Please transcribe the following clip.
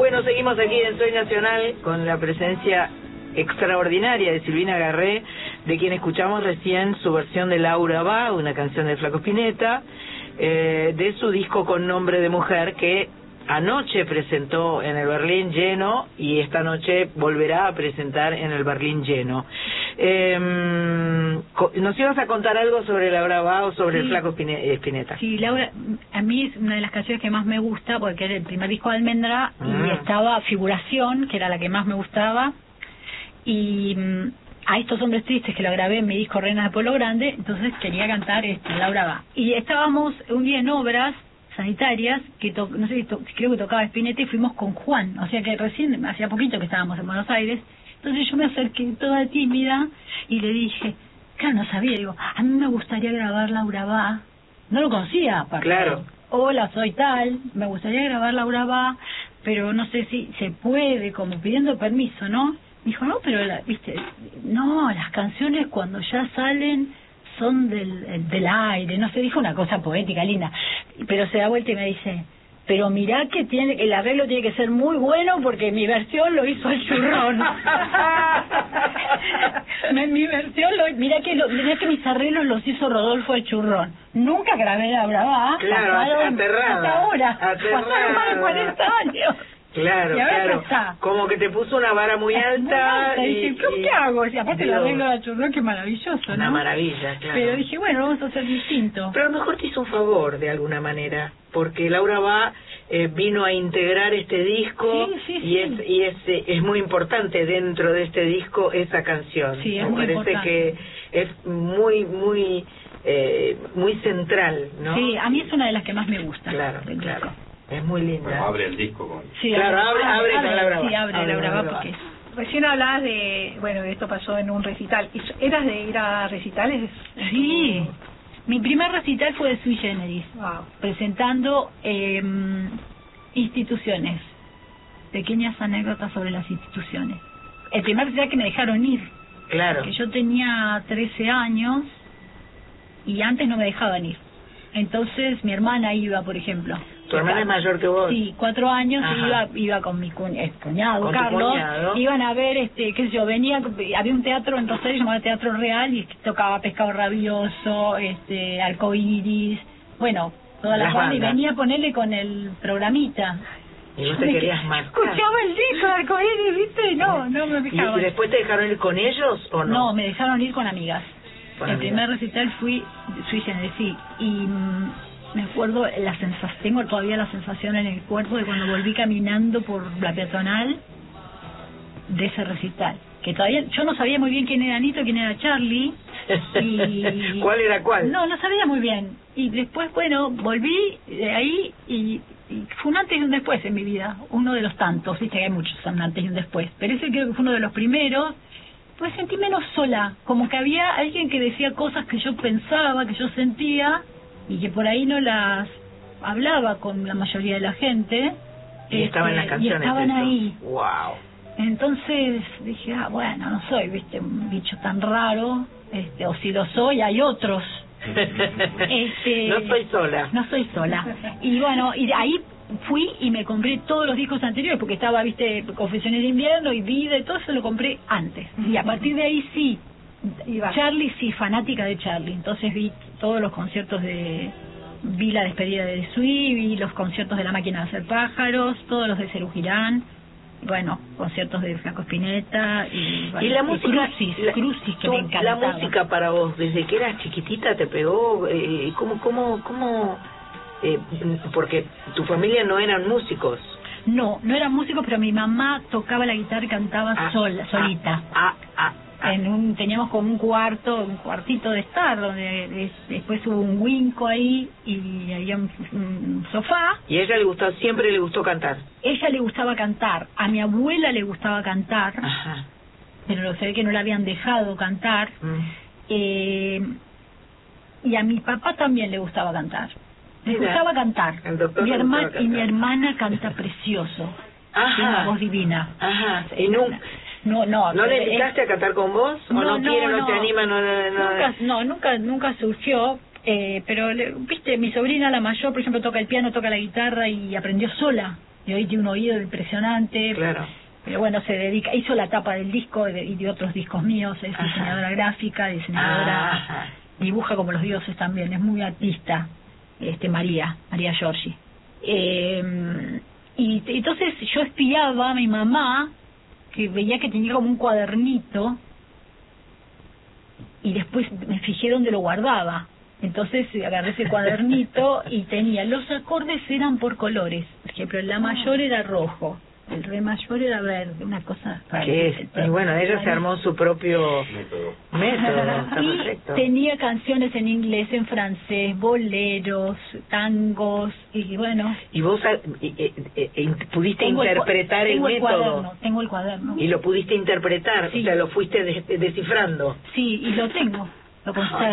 Bueno, seguimos aquí en Soy Nacional con la presencia extraordinaria de Silvina Garré, de quien escuchamos recién su versión de Laura Va, una canción de Flaco Spinetta, de su disco con nombre de mujer, que anoche presentó en el Berlín Lleno y esta noche volverá a presentar en el Berlín Lleno. ¿Nos ibas a contar algo sobre Laura Va o sobre el Flaco Spinetta? Sí, Laura, a mí es una de las canciones que más me gusta porque era el primer disco de Almendra y estaba Figuración, que era la que más me gustaba, y a Estos Hombres Tristes, que lo grabé en mi disco Reina de Pueblo Grande, entonces quería cantar Laura Va. Y estábamos un día en obras sanitarias, que no sé, creo que tocaba Spinetta, y fuimos con Juan, o sea que recién, hacía poquito que estábamos en Buenos Aires. Entonces yo me acerqué toda tímida y le dije, claro, no sabía, digo, a mí me gustaría grabar Laura Va. No lo conocía, aparte. Claro. Hola, soy tal, me gustaría grabar Laura Va, pero no sé si se puede, como pidiendo permiso, ¿no? Me dijo, no, pero, viste, no, las canciones cuando ya salen son del aire, no sé, dijo una cosa poética, linda, pero se da vuelta y me dice, pero mirá que el arreglo tiene que ser muy bueno porque mi versión lo hizo el Churrón. Mi versión, mirá que mis arreglos los hizo Rodolfo el Churrón. Nunca grabé Laura Va. Claro, aterrada. Hasta ahora. Pasaron más de 40 años. Claro, claro. Como que te puso una vara muy alta. Y dije, ¿qué hago? Y aparte el arreglo de Churrón, que maravilloso, ¿no? Una maravilla, claro. Pero dije, bueno, vamos a hacer distinto. Pero a lo mejor te hizo un favor, de alguna manera, porque Laura Va vino a integrar este disco. Y es muy importante dentro de este disco esa canción. Sí, es me muy parece importante. que es muy central, ¿no? Sí, a mí es una de las que más me gusta. Claro, claro. Es muy linda. Bueno, abre el disco con... Sí, claro, abre con Laura Va. Sí, abre Laura Va porque es... Recién hablabas de, bueno, de esto pasó en un recital. ¿Eras de ir a recitales? Sí. Mi primer recital fue de Sui Generis, presentando instituciones, pequeñas anécdotas sobre las instituciones. El primer recital que me dejaron ir. Claro. Que yo tenía 13 años y antes no me dejaban ir. Entonces mi hermana iba, por ejemplo. ¿Tu hermana es mayor que vos? Sí, 4 años. Iba con mi cuñado, ¿Con Carlos. Cuñado? Iban a ver, qué sé yo, había un teatro en Rosario llamado Teatro Real y tocaba Pescado Rabioso, Arcoiris, bueno, toda la banda, y venía a ponerle con el programita. Y vos te querías más. Escuchaba el disco de Arcoiris, ¿viste? No me fijaba. ¿Y después te dejaron ir con ellos o no? No, me dejaron ir con amigas. El primer recital fui Sui Generis, sí, y me acuerdo tengo todavía la sensación en el cuerpo de cuando volví caminando por la peatonal de ese recital, que todavía yo no sabía muy bien quién era Anito, quién era Charlie, y ¿cuál era cuál? No sabía muy bien, y después, bueno, volví de ahí y fue un antes y un después en mi vida, uno de los tantos, viste que hay muchos un antes y un después, pero ese creo que fue uno de los primeros. Pues sentí menos sola, como que había alguien que decía cosas que yo pensaba, que yo sentía, y que por ahí no las hablaba con la mayoría de la gente. Y estaban las canciones. Y estaban ahí. Wow. Entonces dije, bueno, no soy, viste, un bicho tan raro, o si lo soy, hay otros. No soy sola. No soy sola. Y bueno, y de ahí fui y me compré todos los discos anteriores, porque estaba, viste, Confesiones de Invierno y Vida y todo eso lo compré antes. Y a partir de ahí sí, Charlie, sí, fanática de Charlie. Entonces vi todos los conciertos vi la despedida de Sui, vi los conciertos de La Máquina de Hacer Pájaros, todos los de Serú Girán, bueno, conciertos de Flaco Spinetta y la música, Crucis, que me encantaba. La música para vos, desde que eras chiquitita, te pegó, ¿cómo? Porque tu familia no eran músicos. No eran músicos, pero mi mamá tocaba la guitarra y cantaba solita. Teníamos como un cuartito de estar, donde después hubo un winco ahí y había un sofá. ¿Y a ella siempre le gustó cantar? Ella le gustaba cantar, a mi abuela le gustaba cantar, pero se ve que no la habían dejado cantar, y a mi papá también le gustaba cantar. Le gustaba cantar. Mi hermana canta precioso. Tiene una voz divina. ¿Y ¿No le invitaste a cantar con vos? ¿O no te anima? Nunca surgió, pero viste, mi sobrina la mayor, por ejemplo, toca el piano, toca la guitarra y aprendió sola. y hoy tiene un oído impresionante. Claro. Pero bueno, hizo la tapa del disco y de otros discos míos, es diseñadora gráfica, diseñadora, dibuja como los dioses también, es muy artista, María Giorgi. Y entonces yo espiaba a mi mamá, que veía que tenía como un cuadernito, y después me fijé dónde lo guardaba. Entonces agarré ese cuadernito y tenía, los acordes eran por colores. Por ejemplo, el La mayor era rojo, el Re mayor era verde, una cosa. Y bueno, ella se armó su propio método. Está y perfecto. tenía canciones en inglés, en francés, boleros, tangos, y bueno. ¿Y vos pudiste interpretar el método? Tengo el cuaderno. ¿Y lo pudiste interpretar? Sí. O sea, lo fuiste descifrando. Sí, y lo tengo, lo conservo.